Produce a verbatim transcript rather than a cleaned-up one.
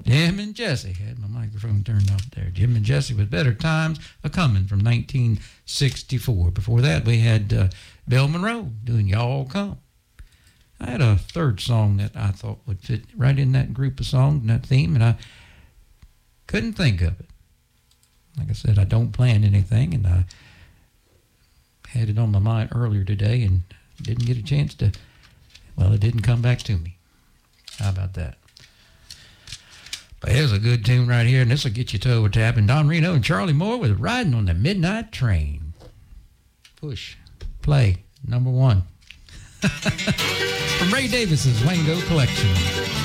Jim and Jesse. Had my microphone turned off there. Jim and Jesse with Better Times A-Comin' from nineteen sixty-four. Before that, we had uh, Bill Monroe doing Y'all Come. I had a third song that I thought would fit right in that group of songs and that theme, and I couldn't think of it. Like I said, I don't plan anything, and I had it on my mind earlier today and didn't get a chance to, well, it didn't come back to me. How about that? But here's a good tune right here, and this will get you toe tapping. Don Reno and Charlie Moore with Riding on the Midnight Train. Push, play, number one. From Ray Davis's Wango Collection.